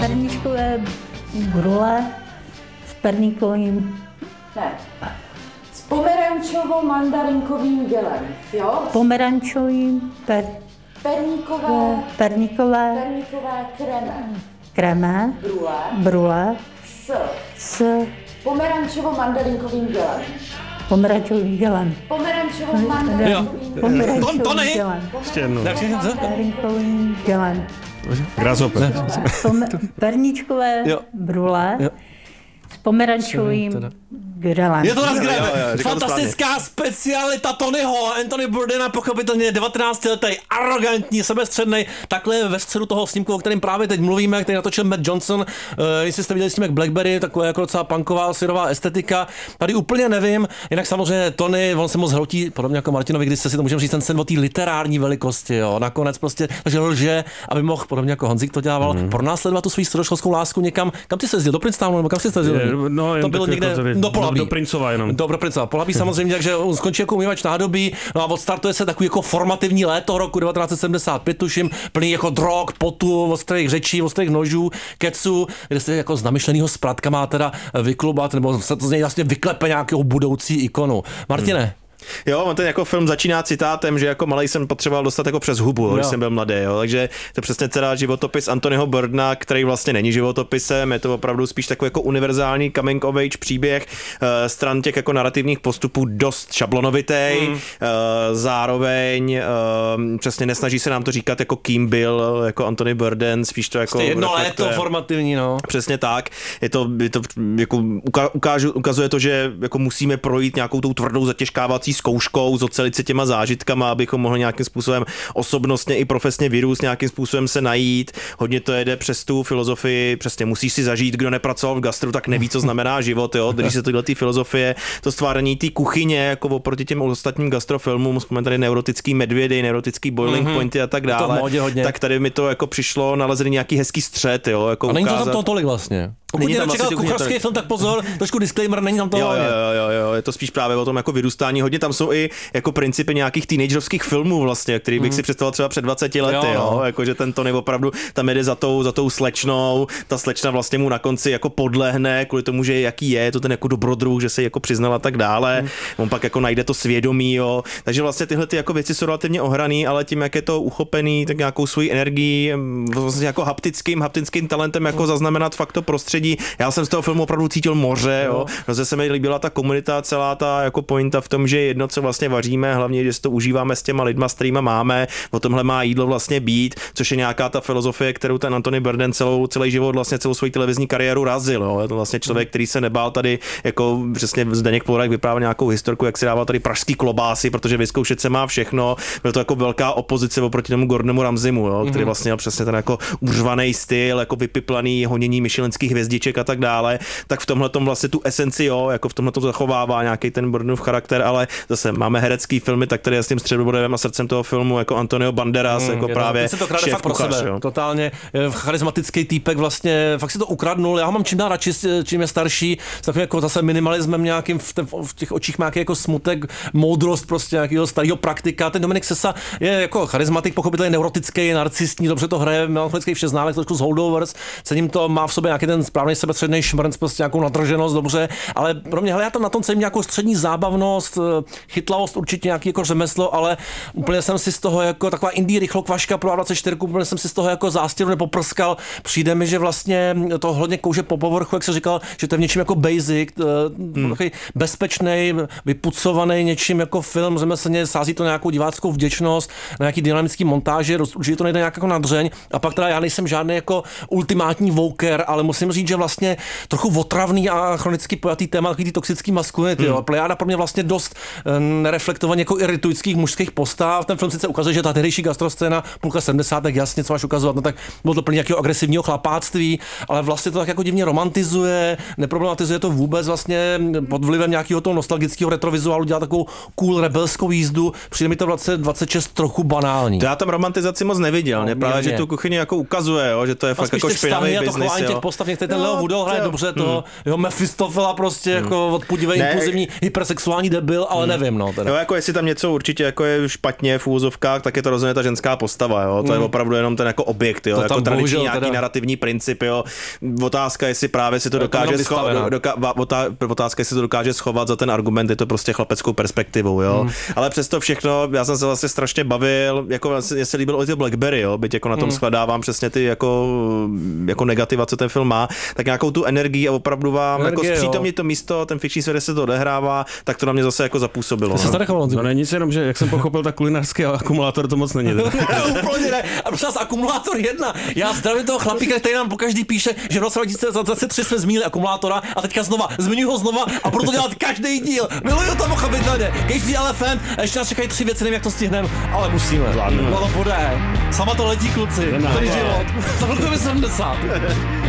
Perníčkové brule s perníkovým... Ne. S pomerančovo-mandarinkovým gelem, jo? Pomerančovým, perníkové kreme, brule s pomerančovo-mandarinkovým gelem. Pomerančovým gelem. Pomerančovo-mandarinkovým gelem. Ještě jednou. Perníkovým gelem. Grasshopper. Perníčkové brule s pomerančovým grelem. Je to fantastická specialita Tonyho, Anthony Bourdaina, pochopitelně 19letý, arrogantní, sebestřednej, takhle ve středu toho snímku, o kterém právě teď mluvíme, který natočil Matt Johnson, jestli jste viděli snímek Blackberry, takové jako docela punková, syrová estetika, tady úplně nevím, jinak samozřejmě Tony, on se moc hrotí, podobně jako Martinovi, když se si to můžeme říct, ten sen o té literární velikosti, jo, nakonec prostě, takže lže, aby mohl, podobně jako Honzik to dělával, pronásledovat tu svou středoškolskou lásku někam, kam ty se jezdil, do Princetonu, nebo kam jsi se jezdil? No, to bylo někde do Princova jenom. Do Princova. Polabí samozřejmě, takže on skončí jako umývač nádobí, no a odstartuje se takový jako formativní léto roku 1975, tuším, plný jako drog, potu, ostrých řečí, ostrých nožů, keců, kde se jako z namyšlenýho spratka má teda vyklubat, nebo se to z něj vlastně vyklepe nějakého budoucí ikonu. Martine. Jo, on ten jako film začíná citátem, že jako malej jsem potřeboval dostat jako přes hubu, když jsem byl mladý, jo. Takže to přesně teda životopis Anthonyho Bourdaina, který vlastně není životopisem, je to opravdu spíš takový jako univerzální coming of age příběh, stran těch jako narrativních postupů dost šablonovitý, zároveň přesně nesnaží se nám to říkat jako kým byl, jako Anthony Bourdain, spíš to jako jedno léto formativní, no. Přesně tak. Je to jako ukazuje to, že jako musíme projít nějakou tou tvrdou zatěžkávací zkouškou, zocelit se těma zážitkama, abychom mohli nějakým způsobem osobnostně i profesně vyrůst, nějakým způsobem se najít. Hodně to jede přes tu filozofii, přesně musíš si zažít, kdo nepracoval v gastru, tak neví, co znamená život, jo. Když se tyhle filozofie, to stvárání té kuchyně, jako oproti těm ostatním gastrofilmům, vzpomínám tady neurotický medvědy, neurotický boiling pointy a tak dále. Tak tady mi to jako přišlo nalezený nějaký hezký střed, jo, jako a není to tam tolik vlastně. Pokud někdo čekal kuchařský film, tak pozor, trošku disclaimer, není tam to. Jo, je to spíš právě o tom jako vyrůstání. Hodně tam jsou i jako principy nějakých teenagerovských filmů vlastně, který bych si představil třeba před 20 lety, jo, jako že ten Tony opravdu tam jede za tou slečnou, ta slečna vlastně mu na konci jako podlehne kvůli tomu, že jaký je to ten jako dobrodruh, že se jako přiznal a tak dále. On pak jako najde to svědomí, jo. Takže vlastně tyhle ty jako věci jsou relativně ohraný, ale tím, jak je to uchopený, tak nějakou svoji energii, vlastně jako haptickým talentem jako zaznamenat fakt to prostředí. Já jsem z toho filmu opravdu cítil moře, jo. Zase se mi líbila ta komunita, celá ta jako pointa v tom, že jedno, co vlastně vaříme, hlavně, že si to užíváme s těma lidma, s kterýma máme, o tomhle má jídlo vlastně být, což je nějaká ta filozofie, kterou ten Anthony Bourdain celý život, vlastně celou svou televizní kariéru razil, jo. Je to vlastně člověk, který se nebál tady, jako přesně Zdeněk Polorák vyprávěl nějakou historku, jak si dával tady pražský klobásy, protože vyzkoušet se má všechno. Byl to jako velká opozice oproti tomu Gordonu Ramsaymu, jo, který vlastně měl přesně ten jako uřvaný styl, jako vypiplaný honění michelinských hvězdiček a tak dále. Tak v tomhletom vlastně tu esenci, jo, jako v tomhletom zachovává nějaký ten Bourdainův charakter, ale zase máme herecký filmy, tak tady je s tím středobodem a srdcem toho filmu jako Antonio Banderas, jako právě šéf kuchař, jo. Totálně charismatický týpek, vlastně fakt si to ukradnul. Já ho mám čím dál radši, čím je starší, s takovým jako zase minimalismem nějakým v těch očích má jako smutek, moudrost prostě nějakého starého praktika. Ten Dominik Sessa je jako charismatik, pochopitelně neurotický, narcistní, dobře to hraje, melancholický všeználek, trošku z Holdovers, cením to, má v sobě nějaký ten správný sebestředný šmrnc, prostě nějakou nadrženost, dobře, ale pro mě, hele, já tam na tom cítím nějakou střední zábavnost, chytlavost, určitě nějaký jako řemeslo, ale úplně jsem si z toho jako taková indie rychlokvaška pro A24, úplně jsem si z toho jako zástěru nepoprskal. Přijde mi, že vlastně to hodně kouže po povrchu, jak se říkal, že to je v něčím jako basic, takový bezpečný, vypucovaný něčím jako film, řemeslně sází to na nějakou diváckou vděčnost, na nějaký dynamický montáže, určitě to nejde nějak jako nadřeň. A pak teda já nejsem žádný jako ultimátní woker, ale musím říct, že vlastně trochu otravný a chronicky pojatý téma, takový ty toxický maskulinity. Plejáda pro mě vlastně dost nereflektovaně jako iritujících mužských postav. Ten film sice ukazuje, že ta tehdejší gastroscéna půlka 70. jasně, co máš ukazovat, no tak bylo to plně nějakého agresivního chlapáctví, ale vlastně to tak jako divně romantizuje, neproblematizuje to vůbec, vlastně pod vlivem nějakého toho nostalgického retrovizuálu dělá takovou cool rebelskou jízdu. Přijde mi to v roce 26 trochu banální. To já tam romantizaci moc neviděl, právě že tu kuchyni jako ukazuje, jo, že to je fakt jako špinavý biznis. Těch postav některých ten Leo Woodall hraje dobře, toho jeho Mephistofela prostě jako odpudivý, impulzivní, hypersexuální debil, ale nevím, no. Teda. Jo, jako jestli tam něco určitě jako je špatně v úvozovkách, tak je to rozhodně ta ženská postava, jo. To je opravdu jenom ten jako objekt, jo, jako tradiční nějaký narrativní princip, jo. Otázka, jestli právě si to dokáže otázka, jestli to dokáže schovat za ten argument, je to prostě chlapeckou perspektivou, jo. Ale přesto všechno, já jsem se vlastně strašně bavil, jako mě se líbil o ty Blackberry, jo, byť jako na tom shledávám přesně ty jako negativa, co ten film má, tak nějakou tu energii a opravdu vám jako zpřítomnit to místo, ten fikční svět, kde se to odehrává, tak to na mě zase jako zapůsobilo. To není nic, jenom, že jak jsem pochopil, tak kulinářský akumulátor to moc není. Úplně ne. A prosím vás, akumulátor 1. Já zdravím toho chlapíka, který nám pokaždý píše, že v roce 2023 jsme zmínili akumulátora a teďka zmiňuji ho znova a budu to dělat každý díl. Miluju to pochopitelně. Každý elefant, a ještě nás čekají 3 věci, nevím, jak to stihneme, ale musíme. No to bude. Sama to letí, kluci. Tady život. Za chvilku 70.